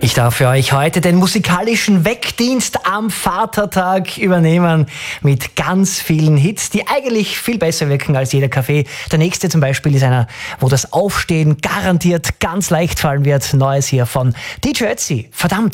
Ich darf für euch heute den musikalischen Weckdienst am Vatertag übernehmen mit ganz vielen Hits, die eigentlich viel besser wirken als jeder Kaffee. Der nächste zum Beispiel ist einer, wo das Aufstehen garantiert ganz leicht fallen wird. Neues hier von DJ Ötzi. Verdammt.